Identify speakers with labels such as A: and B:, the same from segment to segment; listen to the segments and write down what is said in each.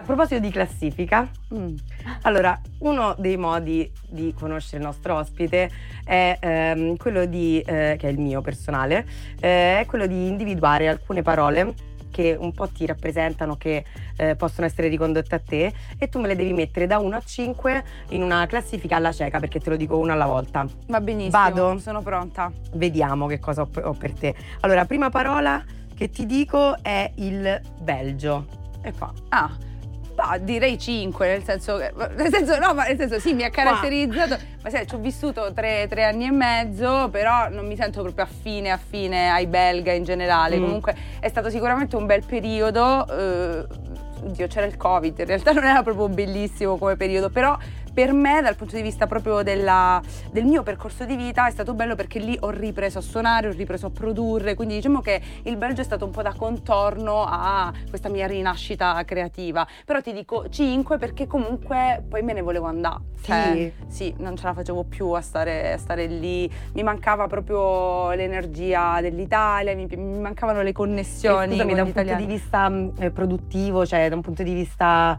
A: proposito di classifica, allora, uno dei modi di conoscere il nostro ospite è quello di, che è il mio personale, è quello di individuare alcune parole che un po' ti rappresentano, che possono essere ricondotte a te, e tu me le devi mettere da 1 a 5 in una classifica alla cieca, perché te lo dico una alla volta.
B: Va benissimo,
A: Vado?
B: sono pronta.
A: Vediamo che cosa ho per te. Allora, prima parola che ti dico è il Belgio. E qua.
B: Direi 5, nel senso sì, mi ha caratterizzato, ma sai, ci ho vissuto 3 anni e mezzo, però non mi sento proprio affine ai belga in generale. Comunque è stato sicuramente un bel periodo, oddio, c'era il Covid, in realtà non era proprio bellissimo come periodo, però per me, dal punto di vista proprio del mio percorso di vita, è stato bello perché lì ho ripreso a suonare, ho ripreso a produrre, quindi diciamo che il Belgio è stato un po' da contorno a questa mia rinascita creativa. Però ti dico 5 perché comunque poi me ne volevo andare. Sì, non ce la facevo più a stare lì, mi mancava proprio l'energia dell'Italia, mi mancavano le connessioni.
A: Scusami, da un punto di vista produttivo, cioè da un punto di vista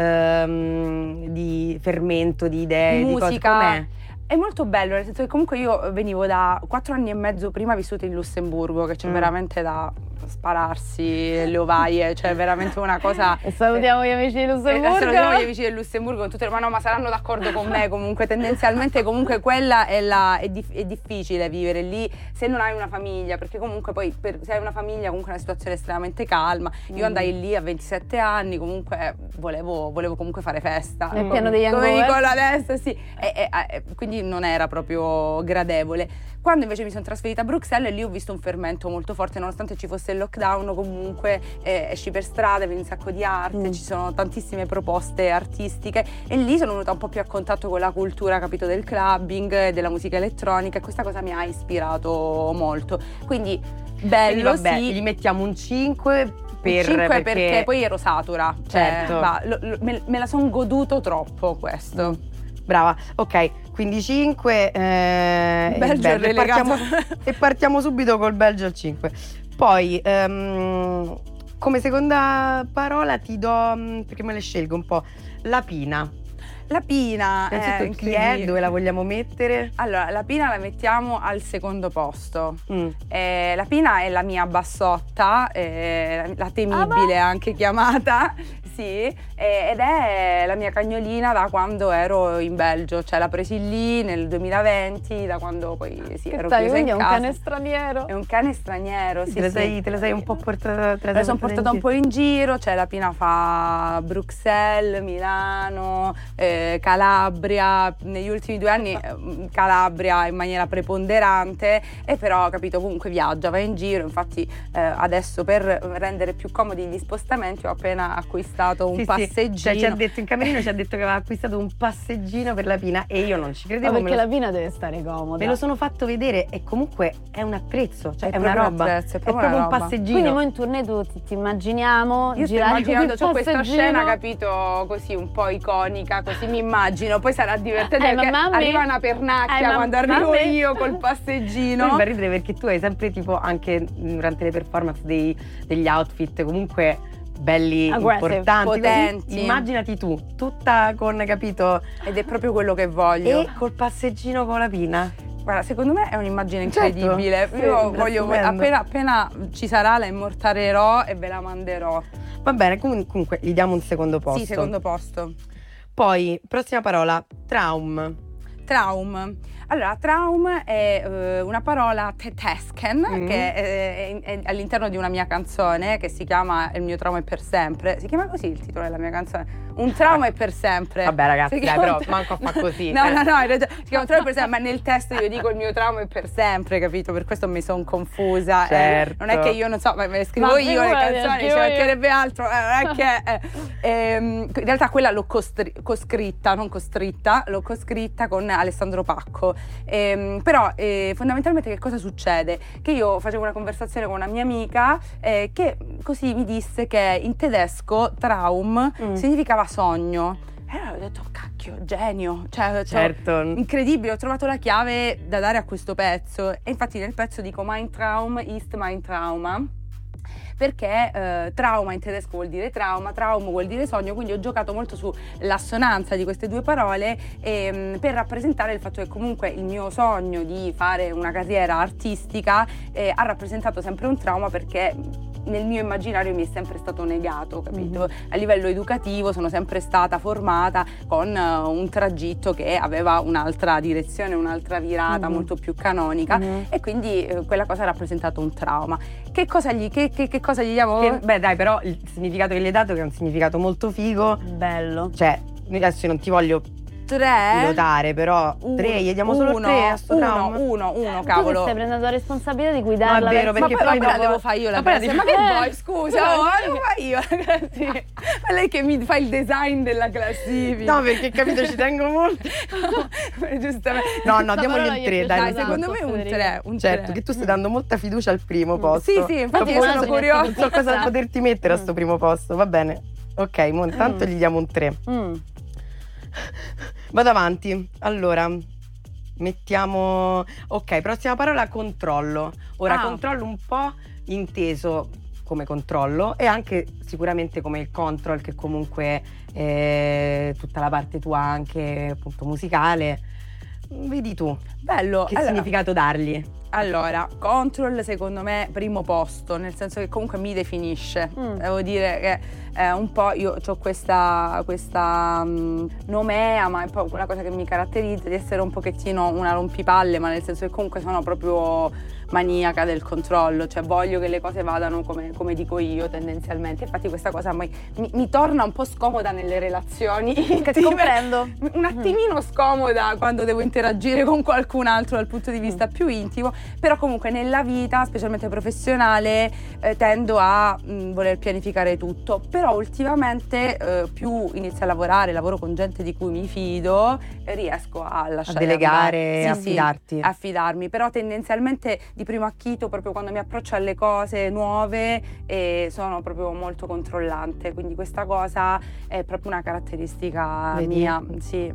A: di fermento, di idee,
B: musica,
A: di cose, com'è?
B: È molto bello, nel senso che comunque io venivo da 4 anni e mezzo prima vissuto in Lussemburgo, che c'è veramente da spararsi le ovaie, cioè veramente una cosa.
C: E salutiamo gli amici di Lussemburgo.
B: Salutiamo gli amici del Lussemburgo con tutte le, ma saranno d'accordo con me, comunque tendenzialmente comunque quella è difficile vivere lì se non hai una famiglia, perché comunque poi se hai una famiglia comunque è una situazione estremamente calma. Io andai lì a 27 anni, comunque volevo comunque fare festa.
C: Nel piano degli
B: come
C: hangover.
B: dicono adesso, sì. Quindi non era proprio gradevole. Quando invece mi sono trasferita a Bruxelles, lì ho visto un fermento molto forte, nonostante ci fosse il lockdown, comunque esci per strada, vedi un sacco di arte, ci sono tantissime proposte artistiche, e lì sono venuta un po' più a contatto con la cultura, capito, del clubbing, della musica elettronica, e questa cosa mi ha ispirato molto. Quindi bello,
A: Quindi, vabbè,
B: sì.
A: gli mettiamo un 5
B: perché poi ero satura,
A: Certo.
B: me la son goduto troppo questo.
A: Brava, ok, quindi 5
B: Belgio è relegato.
A: e partiamo subito col Belgio al 5. Poi come seconda parola ti do, perché me le scelgo un po', la Pina.
B: La Pina
A: Innanzitutto chi è, dove la vogliamo mettere?
B: Allora, la Pina la mettiamo al secondo posto. La Pina è la mia bassotta, la temibile anche chiamata, sì, ed è la mia cagnolina da quando ero in Belgio, cioè l'ho presi lì nel 2020, da quando poi ero chiusa in casa.
C: È un cane straniero.
B: È un cane straniero, sì.
A: Te la sei un po' portata?
B: Me la sono portata un po' in giro, cioè la Pina fa Bruxelles, Milano, Calabria, negli ultimi 2 anni Calabria in maniera preponderante, e però, capito, comunque viaggia, va in giro. Infatti adesso, per rendere più comodi gli spostamenti, ho appena acquistato un passeggino.
A: Cioè, ci ha detto in camerino, ci ha detto che aveva acquistato un passeggino per la Pina, e io non ci credevo.
C: Perché la Pina deve stare comoda.
A: Me lo sono fatto vedere, e comunque è un apprezzo, cioè è una
B: proprio
A: roba,
B: apprezzo,
A: è proprio un
B: roba.
A: passeggino.
C: Quindi noi in tournée ti immaginiamo
B: Io sto
C: girare
B: immaginando,
C: con
B: c'ho questa
C: passeggino.
B: scena, capito, così un po' iconica, così mi immagino. Poi sarà divertente perché
C: mamma
B: arriva
C: mia.
B: una pernacchia quando arrivo io col passeggino.
A: Mi fa ridere perché tu hai sempre, tipo, anche durante le performance degli outfit comunque belli,
C: Aggressive,
A: importanti,
B: potenti.
A: così. Immaginati tu, tutta con, capito,
B: Ed è proprio quello che voglio.
A: e col passeggino con la Pina.
B: Guarda, secondo me è un'immagine
A: Certo,
B: incredibile.
A: sì,
B: Io
A: sembra
B: voglio,
A: stupendo.
B: appena ci sarà, la immortalerò e ve la manderò.
A: Va bene, comunque gli diamo un secondo posto.
B: Sì, secondo posto.
A: Poi, prossima parola, traum.
B: Traum. Allora, traum è una parola tedescan che è all'interno di una mia canzone che si chiama Il mio trauma è per sempre. Si chiama così il titolo della mia canzone? Un trauma è per sempre.
A: Vabbè, ragazzi,
B: Si
A: dai,
B: chiama
A: però manco a fa così.
B: No, hai ragione. Si chiama un trauma è per sempre, ma nel testo io dico il mio trauma è per sempre, capito? Per questo mi sono confusa.
A: Certo.
B: Non è che io non so, ma me le scrivo io le canzoni, ci mancherebbe altro. Non è che in realtà quella l'ho coscritta, non costritta, l'ho coscritta con Alessandro Pacco. Però fondamentalmente che cosa succede? Che io facevo una conversazione con una mia amica che così mi disse che in tedesco traum significava sogno. E allora ho detto, cacchio, genio, cioè,
A: Certo.
B: incredibile, ho trovato la chiave da dare a questo pezzo. E infatti nel pezzo dico mein Traum ist mein Trauma. perché trauma in tedesco vuol dire trauma, traum vuol dire sogno, quindi ho giocato molto sull'assonanza di queste due parole per rappresentare il fatto che comunque il mio sogno di fare una carriera artistica ha rappresentato sempre un trauma, perché nel mio immaginario mi è sempre stato negato, capito? A livello educativo sono sempre stata formata con un tragitto che aveva un'altra direzione, un'altra virata molto più canonica, e quindi quella cosa ha rappresentato un trauma. Che cosa gli diamo?
A: Beh dai, però il significato che gli hai dato, che è un significato molto figo,
C: Bello.
A: cioè adesso io non ti voglio
B: 3
A: pilotare, però 3, gli diamo solo 3 a sto trauma.
B: uno,
C: Tu che
B: cavolo.
C: stai prendendo la responsabilità di guidarla.
A: No, è vero,
C: verso-
A: perché
B: Ma
A: poi
B: poi la
A: dopo-
B: devo fare io la
A: ma poi la
B: classe. Ma
A: devi-
B: che vuoi, scusa? Lo fai io, ragazzi. Ma lei che mi fa il design della classifica.
A: No, perché capito, ci tengo molto.
B: Giustamente.
A: No,
C: Questa
A: diamogli
C: parola
A: il
C: gli è
A: 3,
C: piaciuta.
A: dai.
B: Dai, secondo me un
C: Federica.
B: 3, un
A: Certo,
B: 3.
A: che tu stai dando molta fiducia al primo posto.
B: Sì, infatti io sono
C: immagino
B: curiosa.
A: Non so cosa poterti mettere a sto primo posto, va bene. Ok, intanto gli diamo un 3. Vado avanti. Allora, mettiamo... Ok, prossima parola, controllo. Ora, controllo un po' inteso come controllo e anche sicuramente come il control, che comunque è tutta la parte tua anche appunto musicale. Vedi tu,
B: Bello.
A: che
B: Allora,
A: significato dargli?
B: Allora, control secondo me primo posto, nel senso che comunque mi definisce. Devo dire che un po' io ho questa nomea, ma è poi quella cosa che mi caratterizza di essere un pochettino una rompipalle, ma nel senso che comunque sono proprio maniaca del controllo, cioè voglio che le cose vadano come dico io tendenzialmente. Infatti questa cosa mi torna un po' scomoda nelle relazioni
C: Che comprendo.
B: un attimino scomoda quando devo interagire con qualcun altro dal punto di vista più intimo, però comunque nella vita, specialmente professionale, tendo a voler pianificare tutto, però ultimamente più inizio a lavorare, lavoro con gente di cui mi fido, riesco a lasciare
A: delegare,
B: andare.
A: a
B: Sì,
A: affidarti.
B: affidarmi, però tendenzialmente di primo acchito, proprio quando mi approccio alle cose nuove, sono proprio molto controllante, quindi questa cosa è proprio una caratteristica
A: Vedi?
B: mia. Sì.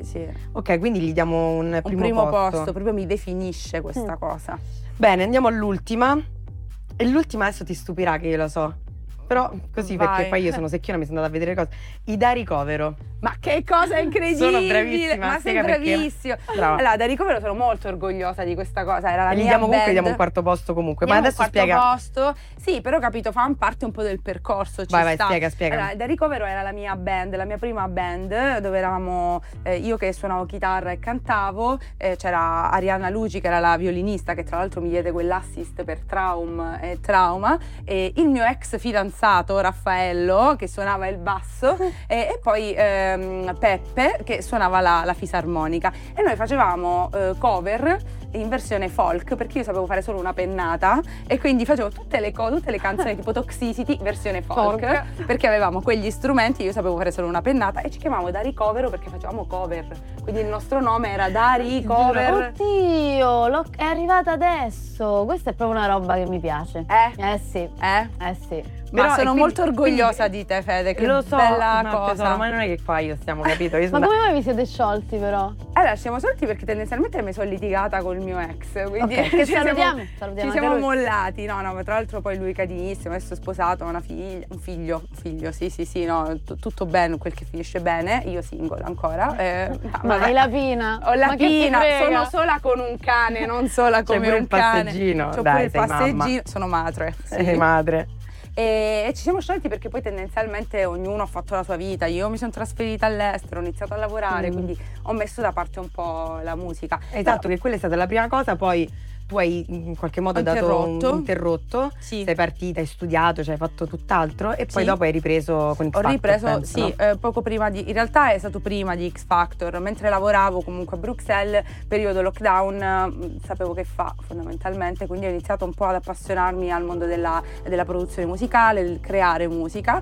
A: Ok, quindi gli diamo un
B: Un primo posto, proprio mi definisce questa cosa.
A: Bene, andiamo all'ultima. E l'ultima adesso ti stupirà che io la so. Però così,
B: Vai.
A: perché poi io sono secchiona, mi sono andata a vedere le cose. I da ricovero.
B: Ma che cosa incredibile!
A: Sono bravissima,
B: Ma sei
A: spiega perché.
B: bravissimo!
A: Brava.
B: Allora, da ricovero sono molto orgogliosa di questa cosa. Era la
A: E gli
B: mia
A: diamo comunque,
B: band.
A: diamo un quarto posto comunque.
B: Diamo
A: Ma adesso
B: un quarto
A: spiega.
B: posto. Sì, però capito, fa parte un po' del percorso.
A: Vai,
B: sta.
A: spiega.
B: Allora, da ricovero era la mia band, la mia prima band, dove eravamo io che suonavo chitarra e cantavo, c'era Arianna Luci che era la violinista, che tra l'altro mi diede quell'assist per Traum e Trauma, e il mio ex fidanzato Raffaello che suonava il basso e poi Peppe che suonava la fisarmonica, e noi facevamo cover in versione folk, perché io sapevo fare solo una pennata e quindi facevo tutte le canzoni tipo Toxicity versione folk, perché avevamo quegli strumenti, io sapevo fare solo una pennata, e ci chiamavamo Da Ricovero perché facevamo cover, quindi il nostro nome era Da Ricover.
C: Oddio, è arrivata adesso. Questa è proprio una roba che mi piace. Sì. Sì.
B: Ma
A: Però,
B: sono
A: e quindi-
B: molto orgogliosa di te, Fede, che
A: Lo so,
B: bella
A: ma
B: cosa.
A: tesoro, ma non è che qua io stiamo, capito? Io
C: Ma
A: sono
C: come mai vi siete sciolti però?
B: Allora, siamo solti perché tendenzialmente mi sono litigata col mio ex, quindi
C: Ok, che
B: ci siamo-
C: salutiamo
B: ci
C: anche
B: siamo
C: lui.
B: mollati. No, ma tra l'altro poi lui carinissimo, adesso è sposato, ha una figlia, un figlio, sì, no, tutto bene, quel che finisce bene, io single ancora.
C: Ma
B: vabbè.
C: hai la pina?
B: Ho la
C: Ma che ti
B: pina,
C: frega?
B: sono sola con un cane, non sola come
A: pure
B: un
A: il
B: cane.
A: passeggino,
B: C'ho
A: dai,
B: pure il
A: sei mamma.
B: passeggino, sono madre. Sì.
A: madre.
B: E ci siamo sciolti perché poi tendenzialmente ognuno ha fatto la sua vita. Io mi sono trasferita all'estero, ho iniziato a lavorare, quindi ho messo da parte un po' la musica.
A: Esatto, che quella è stata la prima cosa, poi tu hai in qualche modo interrotto,
B: Sì.
A: sei partita, hai studiato, cioè hai fatto tutt'altro e poi
B: Sì.
A: dopo hai ripreso con X
B: Ho
A: Factor,
B: ripreso,
A: penso,
B: sì,
A: no?
B: poco prima in realtà è stato prima di X Factor, mentre lavoravo comunque a Bruxelles, periodo lockdown, sapevo che fa fondamentalmente, quindi ho iniziato un po' ad appassionarmi al mondo della produzione musicale, del creare musica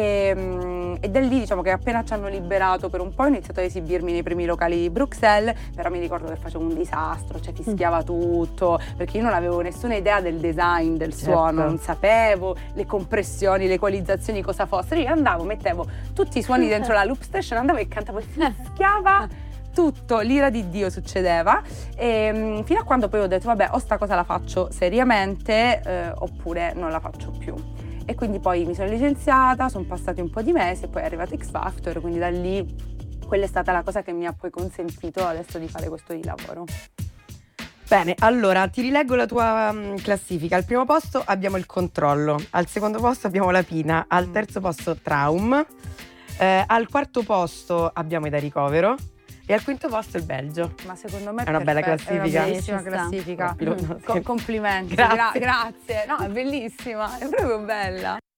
B: e da lì diciamo che appena ci hanno liberato per un po' ho iniziato ad esibirmi nei primi locali di Bruxelles, però mi ricordo che facevo un disastro, cioè fischiava tutto, perché io non avevo nessuna idea del design del suono, non sapevo le compressioni, le equalizzazioni cosa fossero. Io andavo, mettevo tutti i suoni dentro la loop station, andavo e cantavo e fischiava tutto, l'ira di Dio succedeva, e fino a quando poi ho detto vabbè, o sta cosa la faccio seriamente oppure non la faccio più. E quindi poi mi sono licenziata, sono passati un po' di mesi e poi è arrivato X Factor, quindi da lì quella è stata la cosa che mi ha poi consentito adesso di fare questo di lavoro.
A: Bene, allora ti rileggo la tua classifica. Al primo posto abbiamo il Controllo, al secondo posto abbiamo la Pina, al terzo posto Traum, al quarto posto abbiamo i Da Ricovero e al quinto posto il Belgio.
B: Ma secondo me
A: è una bella classifica.
B: È una bellissima classifica. Complimenti.
A: Grazie.
B: Grazie. No, è bellissima, è proprio bella.